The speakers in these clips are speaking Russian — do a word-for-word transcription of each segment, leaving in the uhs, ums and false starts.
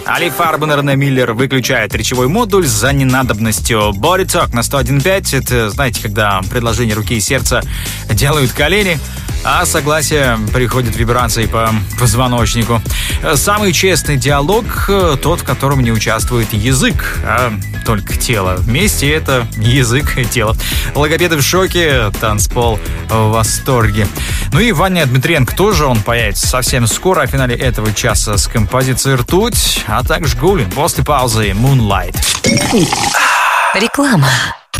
Али Фарбен и Рене Миллер выключают речевой модуль за ненадобностью. Body Talk на сто один и пять. Это, знаете, когда предложение руки и сердца делают колени, а согласие приходит вибрацией по позвоночнику. Самый честный диалог — тот, в котором не участвует язык, а только тело. Вместе это язык и тело. Логопеды в шоке, танцпол в восторге. Ну и Ваня Дмитриенко тоже, он появится совсем скоро, в финале этого часа с композицией «Ртуть», а также Гулин после паузы «Moonlight». Реклама.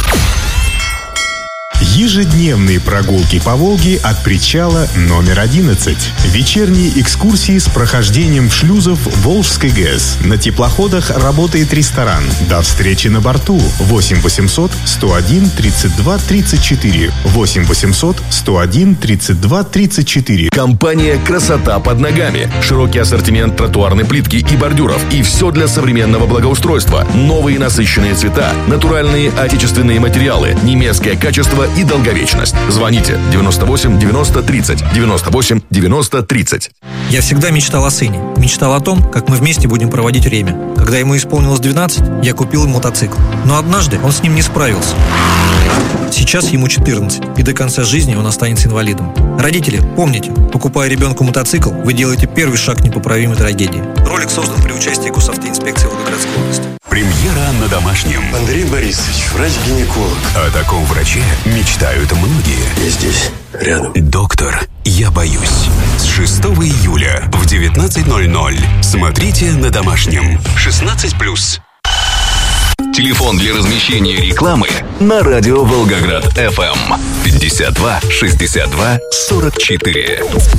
Ежедневные прогулки по Волге от причала номер одиннадцать. Вечерние экскурсии с прохождением шлюзов Волжской ГЭС. На теплоходах работает ресторан. До встречи на борту. восемь восемьсот сто один тридцать два тридцать четыре. восемь восемьсот сто один тридцать два тридцать четыре. Компания «Красота под ногами». Широкий ассортимент тротуарной плитки и бордюров. И все для современного благоустройства. Новые насыщенные цвета, натуральные отечественные материалы, немецкое качество и долговечность. Звоните девяносто восемь девяносто тридцать, девяносто восемь девяносто тридцать. Я всегда мечтал о сыне. Мечтал о том, как мы вместе будем проводить время. Когда ему исполнилось двенадцать, я купил ему мотоцикл. Но однажды он с ним не справился. Сейчас ему четырнадцать, и до конца жизни он останется инвалидом. Родители, помните, покупая ребенку мотоцикл, вы делаете первый шаг к непоправимой трагедии. Ролик создан при участии госавтоинспекции Волгоградской области. Премьера на Домашнем. Андрей Борисович, врач-гинеколог. О таком враче мечтают многие. Я здесь, рядом. Доктор, я боюсь. С шестого июля в девятнадцать ноль ноль смотрите на Домашнем. шестнадцать плюс. Телефон для размещения рекламы на радио Волгоград эф эм пятьдесят два шестьдесят два сорок четыре.